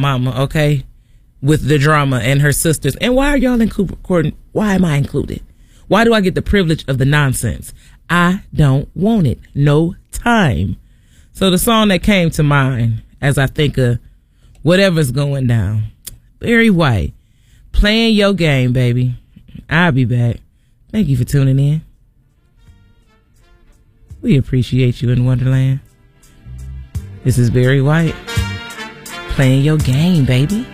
mama, okay, with the drama and her sisters. And why are y'all included? Why am I included? Why do I get the privilege of the nonsense? I don't want it. No time. So the song that came to mind as I think of whatever's going down, Barry White, Playing Your Game, baby. I'll be back. Thank you for tuning in. We appreciate you in Wonderland. This is Barry White, Playing Your Game, baby.